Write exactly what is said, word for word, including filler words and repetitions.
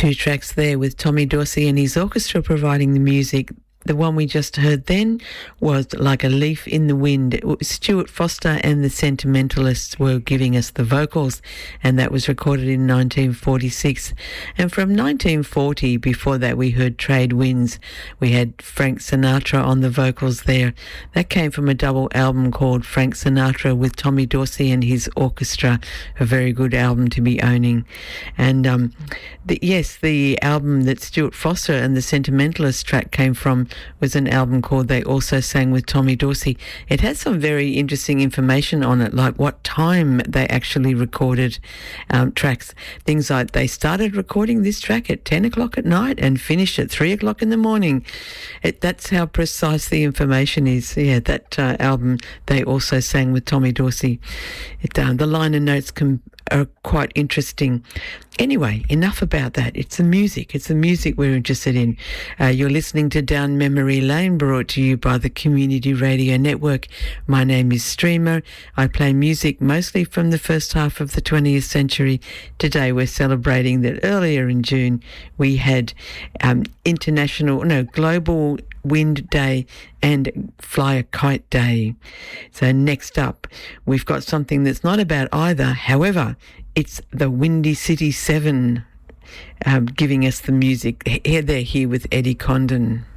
Two tracks there with Tommy Dorsey and his orchestra providing the music. The one we just heard then was Like a Leaf in the Wind. Stuart Foster and the Sentimentalists were giving us the vocals, and that was recorded in nineteen forty-six. And from nineteen forty, before that, we heard Trade Winds. We had Frank Sinatra on the vocals there. That came from a double album called Frank Sinatra with Tommy Dorsey and his orchestra, a very good album to be owning. And um, the, yes, the album that Stuart Foster and the Sentimentalists track came from was an album called They Also Sang with Tommy Dorsey. It has some very interesting information on it, like what time they actually recorded um, tracks. Things like they started recording this track at ten o'clock at night and finished at three o'clock in the morning. It, that's how precise the information is. Yeah, that uh, album, They Also Sang with Tommy Dorsey. It, uh, the liner notes can, are quite interesting. Anyway, enough about that. It's the music. It's the music we're interested in. Uh, you're listening to Down Memory Lane, brought to you by the Community Radio Network. My name is Streamer. I play music mostly from the first half of the twentieth century. Today we're celebrating that earlier in June we had um, International, no, Global Wind Day and Fly a Kite Day. So next up, we've got something that's not about either. However, it's the Windy City Seven um, giving us the music. Here they're here with Eddie Condon.